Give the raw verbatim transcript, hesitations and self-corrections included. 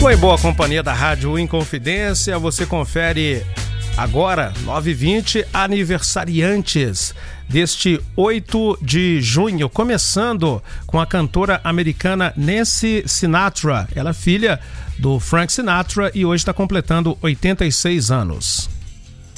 Estou em boa companhia da Rádio Inconfidência. Você confere agora, nove e vinte, aniversariantes deste oito de junho, começando com a cantora americana Nancy Sinatra. Ela é filha do Frank Sinatra e hoje está completando oitenta e seis anos.